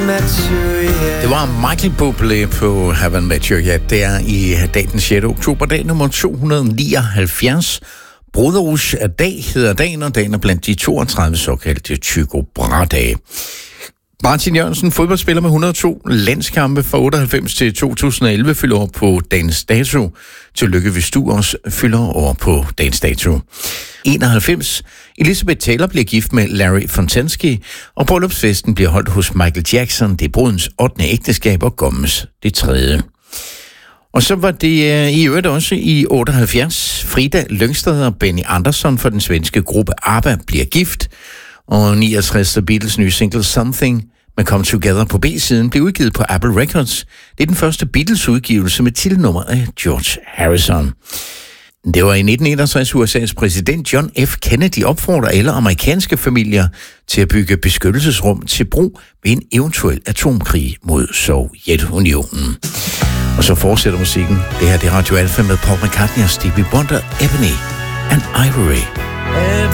Det var Michael Bublé på Haven't Met You Yet. Det er i dag den 6. oktober, dag nummer 279. Broderus af dag hedder dagen, og dagen er blandt de 32 såkaldte Tycho Brahe-dage. Martin Jørgensen, fodboldspiller med 102 landskampe fra 98 til 2011, fylder år på dagens dato. Tillykke, hvis du også fylder år på dagens dato. 91. Elizabeth Taylor bliver gift med Larry Fontansky, og bryllupsfesten bliver holdt hos Michael Jackson. Det er brudens 8. ægteskab og Gommes det 3. Og så var det i øvrigt også i 78. Frida Lyngstad og Benny Andersson for den svenske gruppe ABBA bliver gift. Og 69. Beatles nye single Something med Come Together på B-siden blev udgivet på Apple Records. Det er den første Beatles-udgivelse med titelnummer af George Harrison. Det var i 1961 USA's præsident John F. Kennedy opfordrer alle amerikanske familier til at bygge beskyttelsesrum til brug ved en eventuel atomkrig mod Sovjetunionen. Og så fortsætter musikken. Det her det er Radio Alpha med Paul McCartney og Stevie Wonder, Ebony and Ivory.